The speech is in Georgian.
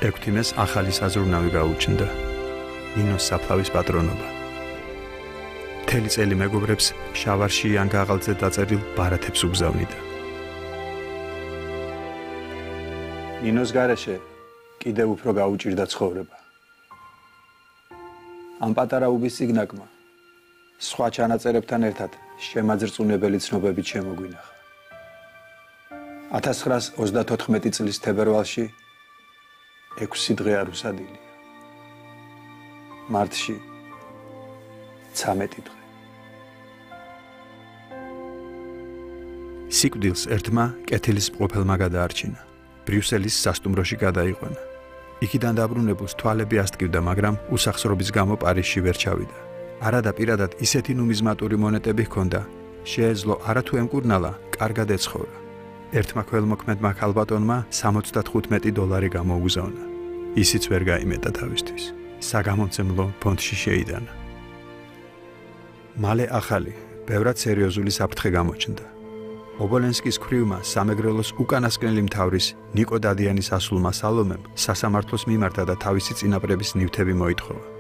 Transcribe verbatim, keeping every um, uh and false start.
ექვთიმეს ახალი საზრუნავი გაუჩნდა. ნინოს საფლავის პატრონობა. მთელი წელი მეგობრებს შავარში ან გაღალზე დაწერილ ბარათებს უგზავნიდა. ნინოს გარეშე კიდევ უფრო გაუჭირდა ცხოვრება. ამ პატარა უბის სიგნაკმა სხვა ჩანაწერებთან ერთად შემაძრწუნებელი ცნობებით შემოგვინახა. ათას ცხრაას ოცდათოთხმეტი წლის თებერვალში ექვსი დღე არ უსადილია. მარტში ცამეტი დღე. სიკვდილს ერთმა კეთილის მყოფელმა გადაარჩინა. ბრიუსელის სასტუმროში გადაიყვანა. იქიდან დაბრუნებულს თვალები ასტკივდა, მაგრამ უსახსრობის გამო პარიზში ვერ ჩავიდა. არადა პირადად ისეთი ნუმიზმატური მონეტები ჰქონდა, შეეძლო არათუ ემკურნალა, კარგად ეცხოვრა. ერთმა ქველმოქმედმა ქალბატონმა სამოცდათხუთმეტი დოლარი გამოუგზავნა. ისიც ვერ გაიმეტა თავისთვის. საგამომცემლო ფონდში შეიდანა. მალე ახალი, ბევრად სერიოზული საფრთხე გამოჩნდა. ობოლენსკის ქვრივმა სამეგრელოს უკანასკნელი მთავრის ნიკო დადიანის ასულმა სალომემ სასამართლოს მიმართა და თავისი წინაპრების ნივთები მოითხოვა.